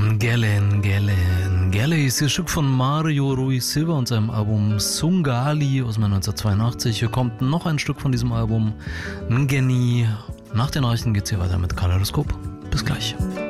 Ngele ist das Stück von Mario Ruiz Silva und seinem Album Sungali aus dem Jahr 1982. Hier kommt noch ein Stück von diesem Album, Ngeni. Nach den Nachrichten geht's hier weiter mit Kaleidoskop. Bis gleich.